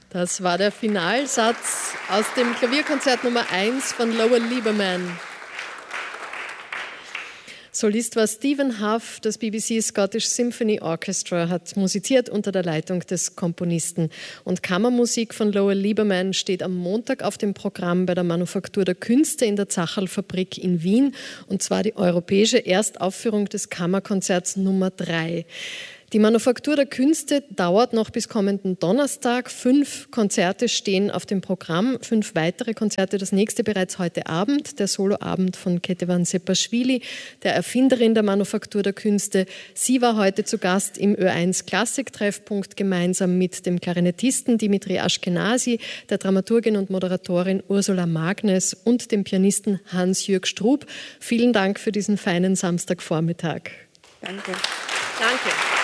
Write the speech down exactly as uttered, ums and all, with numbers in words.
Das war der Finalsatz aus dem Klavierkonzert Nummer eins von Lowell Lieberman. Solist war Stephen Huff, das B B C Scottish Symphony Orchestra hat musiziert unter der Leitung des Komponisten. Und Kammermusik von Lowell Lieberman steht am Montag auf dem Programm bei der Manufaktur der Künste in der Zacherl-Fabrik in Wien, und zwar die europäische Erstaufführung des Kammerkonzerts Nummer drei. Die Manufaktur der Künste dauert noch bis kommenden Donnerstag. Fünf Konzerte stehen auf dem Programm, fünf weitere Konzerte. Das nächste bereits heute Abend, der Soloabend von Ketevan Sepaschwili, der Erfinderin der Manufaktur der Künste. Sie war heute zu Gast im Ö eins Klassik-Treffpunkt gemeinsam mit dem Klarinettisten Dimitri Ashkenazi, der Dramaturgin und Moderatorin Ursula Magnes und dem Pianisten Hans-Jürg Strub. Vielen Dank für diesen feinen Samstagvormittag. Danke. Danke.